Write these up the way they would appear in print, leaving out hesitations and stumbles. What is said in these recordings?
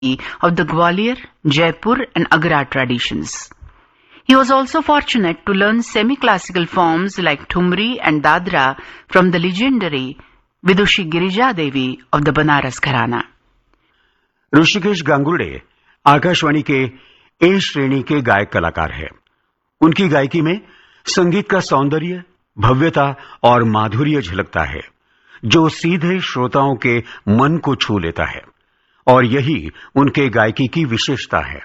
of the Gwalior, Jaipur and Agra traditions. He was also fortunate to learn semi-classical forms like Thumri and Dadra from the legendary Vidushi Girija Devi of the Banaras Gharana. Rishikesh Gangurde Akashvani के ए श्रेणी के गायक कलाकार हैं। उनकी गायकी में संगीत का सौंदर्य, भव्यता और माधुर्य झलकता है, जो सीधे श्रोताओं के मन को छू लेता है, और यही उनके गायकी की विशेषता है।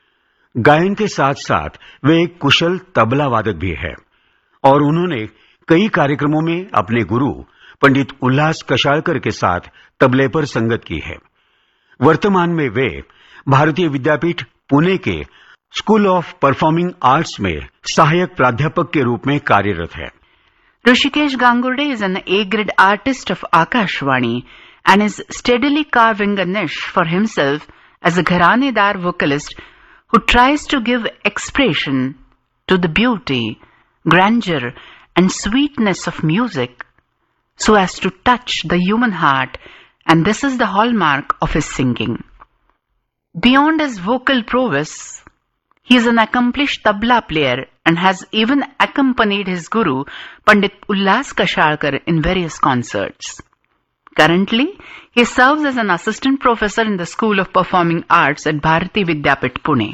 गायन के साथ साथ वे एक कुशल तबला वादक भी है और उन्होंने कई कार्यक्रमों में अपने गुरु पंडित उल्लास कशालकर के साथ तबले पर संगत की है। वर्तमान में वे भारतीय विद्यापीठ पुणे के स्कूल ऑफ परफॉर्मिंग आर्ट्स में सहायक प्राध्यापक के रूप में कार्यरत है। Rishikesh Gangurde is an A-grade artist of Akashvani and is steadily carving a niche for himself as a gharanedar vocalist who tries to give expression to the beauty, grandeur and sweetness of music so as to touch the human heart, and this is the hallmark of his singing. Beyond his vocal prowess, he is an accomplished tabla player and has even accompanied his guru, Pandit Ullas Kashalkar, in various concerts. Currently, he serves as an assistant professor in the School of Performing Arts at Bharati Vidyapit, Pune.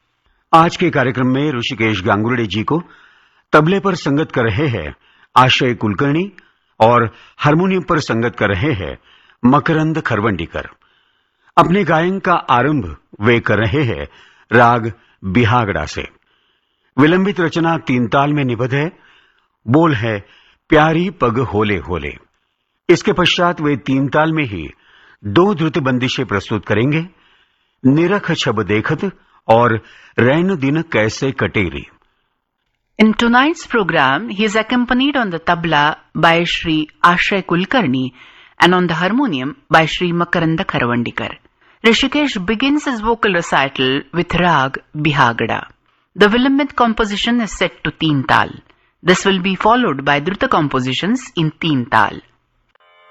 आज के कार्यक्रम में ऋषिकेश गांगुर्डे जी को तबले पर संगत कर रहे हैं आश्रय कुलकर्णी और हारमोनियम पर संगत कर रहे हैं मकरंद खरवंडीकर। अपने गायन का आरंभ वे कर रहे हैं राग बिहागड़ा से। विलंबित रचना तीन ताल में निबद्ध है। बोल है प्यारी पग होले होले। इसके पश्चात वे तीन ताल में ही दो द्रुत बंदिशें प्रस्तुत करेंगे, निरख छब देखत और रैन दिन कैसे कटेरी। In tonight's program, he is accompanied on the tabla by Shri Ashray Kulkarni and on the harmonium by Shri Makaranda Kharavandikar. Rishikesh begins his vocal recital with Rag Bihagada. The Vilambit composition is set to Teen Tal. This will be followed by Druta compositions in Teen Tal.